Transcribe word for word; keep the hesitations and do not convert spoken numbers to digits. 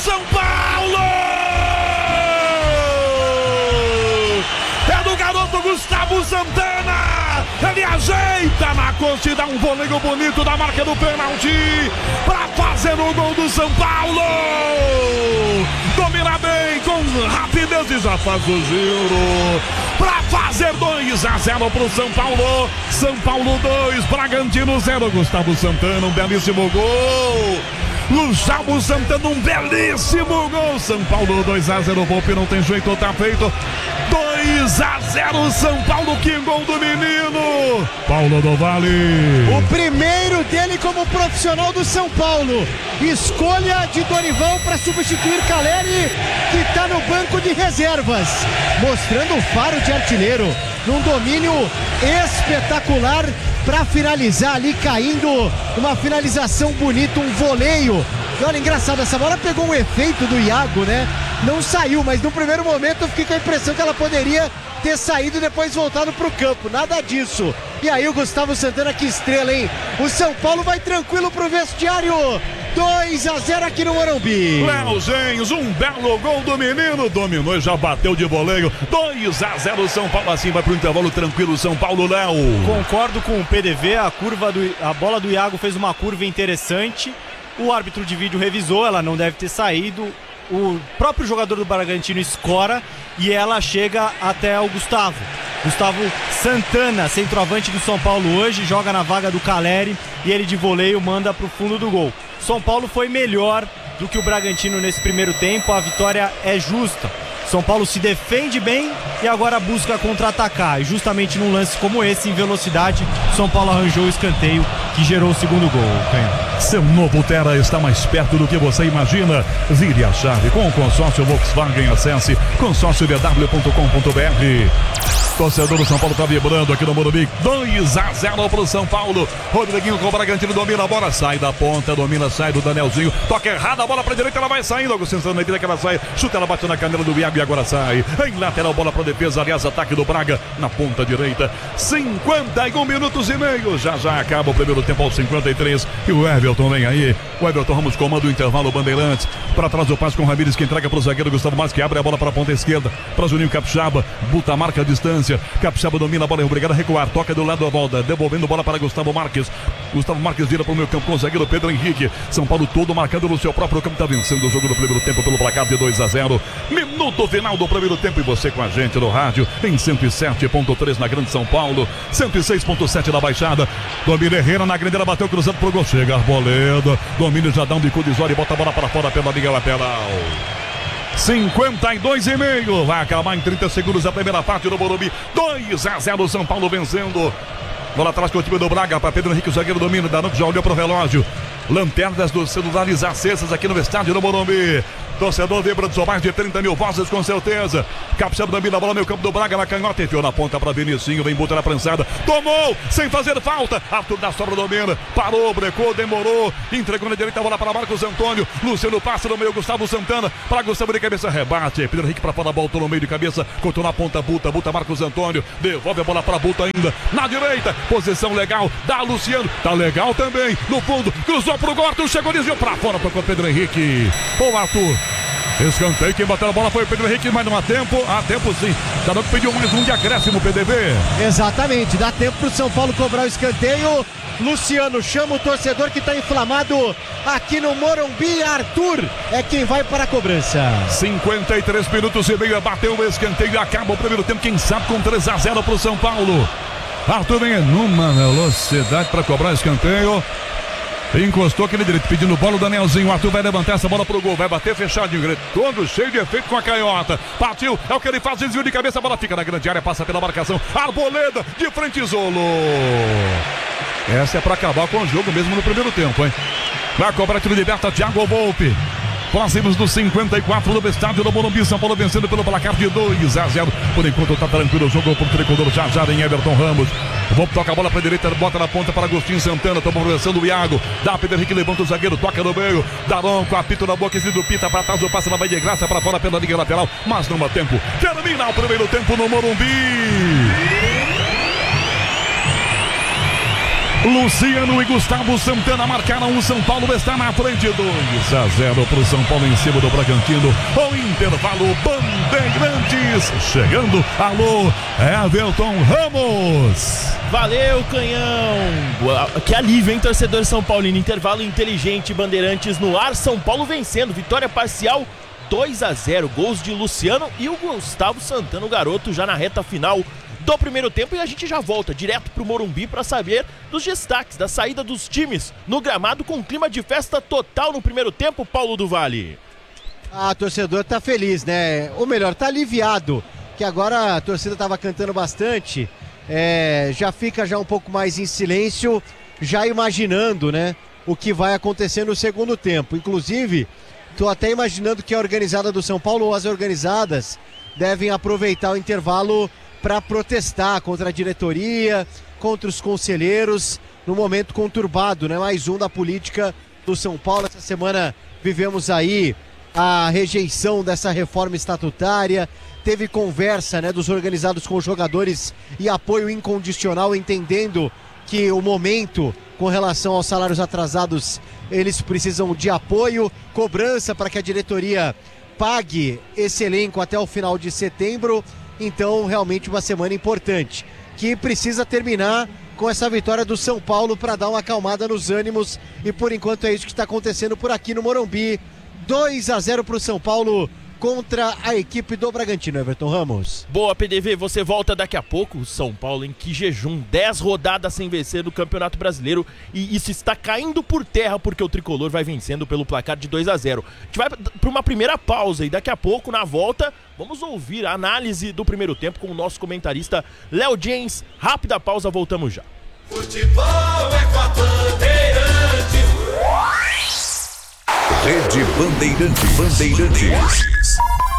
São Paulo! É do garoto Gustavo Santana! Ele ajeita na costa e dá um voleio bonito da marca do pênalti para fazer o gol do São Paulo! Domina bem, com rapidez e já faz o giro para fazer dois a zero pro São Paulo. São Paulo dois, Bragantino zero. Gustavo Santana, um belíssimo gol. Gustavo Santana, um belíssimo gol. São Paulo dois a zero, Volpe não tem jeito, tá feito. dois a zero São Paulo, que gol do menino Paulo do Vale. O primeiro dele como profissional do São Paulo. Escolha de Dorival para substituir Caleri, que está no banco de reservas, mostrando o faro de artilheiro num domínio espetacular para finalizar ali, caindo uma finalização bonita, um voleio. E olha, engraçado, essa bola pegou um efeito do Iago, né? Não saiu, mas no primeiro momento eu fiquei com a impressão que ela poderia ter saído e depois voltado pro campo. Nada disso. E aí o Gustavo Santana, que estrela, hein? O São Paulo vai tranquilo pro vestiário. dois a zero aqui no Morumbi. Léo Genhos, um belo gol do menino. Dominou e já bateu de voleio. dois a zero São Paulo. Assim vai pro intervalo tranquilo São Paulo, Léo. Concordo com o P D V. A curva do, a bola do Iago fez uma curva interessante. O árbitro de vídeo revisou, ela não deve ter saído. O próprio jogador do Bragantino escora e ela chega até o Gustavo. Gustavo Santana, centroavante do São Paulo hoje, joga na vaga do Caleri e ele de voleio manda pro fundo do gol. São Paulo foi melhor do que o Bragantino nesse primeiro tempo, a vitória é justa. São Paulo se defende bem e agora busca contra-atacar. E justamente num lance como esse, em velocidade, São Paulo arranjou o escanteio que gerou o segundo gol. Seu novo Terra está mais perto do que você imagina. Vire a chave com o consórcio Volkswagen. Acesse consórcio v w ponto com ponto b r. Torcedor do São Paulo tá vibrando aqui no Morumbi. dois a zero pro São Paulo. Rodriguinho com o Bragantino, domina a bola, sai da ponta, domina, sai do Danielzinho. Toca errado, a bola pra direita, ela vai saindo. Agostinho Santana evita que ela sai. Chuta, ela bate na canela do Iago e agora sai. Em lateral, bola pra defesa, aliás, ataque do Braga na ponta direita. cinquenta e um minutos e meio. Já já acaba o primeiro tempo aos cinquenta e três. E o Everton vem aí. O Everton Ramos comanda o intervalo, Bandeirantes. Para trás o passe com o Ramírez, que entrega pro zagueiro Gustavo Marques, que abre a bola pra ponta esquerda. Pra Juninho Capixaba, buta, marca a distância. Capixaba domina a bola, é obrigado a recuar. Toca do lado da volta, devolvendo bola para Gustavo Marques. Gustavo Marques vira para o meio campo com o zagueiro Pedro Henrique. São Paulo todo marcando no seu próprio campo. Está vencendo o jogo do primeiro tempo pelo placar de dois a zero. Minuto final do primeiro tempo e você com a gente no rádio em cento e sete ponto três na Grande São Paulo, cento e seis ponto sete na Baixada. Domínio Herrera na grandeira, bateu cruzando pro gol. Chega Arboleda. Domínio já dá um bico de zóio e bota a bola para fora pela linha lateral. cinquenta e dois e meio, vai acabar em trinta segundos a primeira parte do Morumbi. dois a zero São Paulo vencendo. Bola atrás com o time do Braga para Pedro Henrique, o zagueiro domina. Danuco já olhou pro relógio. Lanternas dos celulares acesas aqui no estádio do Morumbi. Torcedor vibrando, são mais de trinta mil vozes com certeza. Capixaba domina a bola no campo do Braga, na canhota, enfiou na ponta para Vinicinho, vem botar na prensada, tomou, sem fazer falta. Arthur da sobra domina, parou, brecou, demorou, entregou na direita a bola para Marcos Antônio. Luciano passa no meio, Gustavo Santana para Gustavo de cabeça, rebate. Pedro Henrique para fora, voltou no meio de cabeça, cortou na ponta, Buta, Buta, Marcos Antônio, devolve a bola para Buta ainda, na direita, posição legal, dá Luciano, tá legal também, no fundo, cruzou pro Gordo, chegou, desviou para fora, tocou Pedro Henrique. Ô Arthur, escanteio, quem bateu a bola foi o Pedro Henrique, mas não há tempo, há tempo sim. Danuco pediu mais um de acréscimo, P D V. Exatamente, dá tempo pro São Paulo cobrar o escanteio. Luciano chama o torcedor que tá inflamado aqui no Morumbi. Arthur é quem vai para a cobrança. cinquenta e três minutos e meio, bateu o escanteio e acaba o primeiro tempo, quem sabe com três a zero pro São Paulo. Arthur vem numa velocidade para cobrar o escanteio. Encostou aquele direito, pedindo bola o Danielzinho. O Arthur vai levantar essa bola pro gol, vai bater fechadinho, direito, todo cheio de efeito com a canhota. Partiu, é o que ele faz, desvio de cabeça, a bola fica na grande área, passa pela marcação. Arboleda, de frente, isolou. Essa é pra acabar com o jogo mesmo no primeiro tempo, hein? Vai cobrar, tiro liberta, Thiago Volpe. Próximos dos cinquenta e quatro do estádio do Morumbi, São Paulo vencendo pelo placar de dois a zero. Por enquanto tá tranquilo o jogo pro tricolor, já já em Everton Ramos. Volpe toca a bola pra direita, bota na ponta para Agostinho Santana, tomou progressão do Iago. Dá Pedro Henrique, levanta o zagueiro, toca no meio. Daron com apito na boca, esse do Pita pra trás, o passe na vai de graça pra fora pela linha lateral. Mas não há tempo. Termina o primeiro tempo no Morumbi. Luciano e Gustavo Santana marcaram. O São Paulo está na frente. dois a zero para o São Paulo em cima do Bragantino. O intervalo, Bandeirantes chegando. Alô, Everton Ramos. Valeu, Canhão. Que alívio, hein, torcedor São Paulino. Intervalo inteligente, Bandeirantes no ar. São Paulo vencendo. Vitória parcial dois a zero. Gols de Luciano e o Gustavo Santana, o garoto, já na reta final do primeiro tempo. E a gente já volta direto pro Morumbi para saber dos destaques da saída dos times no gramado, com clima de festa total no primeiro tempo, Paulo do Vale. Ah, torcedor tá feliz, né? Ou melhor, tá aliviado, que agora a torcida tava cantando bastante, é, já fica já um pouco mais em silêncio, já imaginando, né, o que vai acontecer no segundo tempo. Inclusive, tô até imaginando que a organizada do São Paulo, ou as organizadas, devem aproveitar o intervalo para protestar contra a diretoria, contra os conselheiros, no momento conturbado, né? Mais um da política do São Paulo. Essa semana vivemos aí a rejeição dessa reforma estatutária, teve conversa, né, dos organizados com os jogadores e apoio incondicional, entendendo que o momento com relação aos salários atrasados, eles precisam de apoio, cobrança para que a diretoria pague esse elenco até o final de setembro. Então, realmente uma semana importante, que precisa terminar com essa vitória do São Paulo para dar uma acalmada nos ânimos. E por enquanto é isso que está acontecendo por aqui no Morumbi. dois a zero para o São Paulo contra a equipe do Bragantino. Everton Ramos. Boa, P D V, você volta daqui a pouco. O São Paulo em que jejum, dez rodadas sem vencer no Campeonato Brasileiro, e isso está caindo por terra porque o Tricolor vai vencendo pelo placar de dois a zero. A gente vai para uma primeira pausa e daqui a pouco, na volta, vamos ouvir a análise do primeiro tempo com o nosso comentarista Léo James. Rápida pausa, voltamos já. Futebol é com a Bandeirantes. Rede Bandeirantes. Bandeirantes.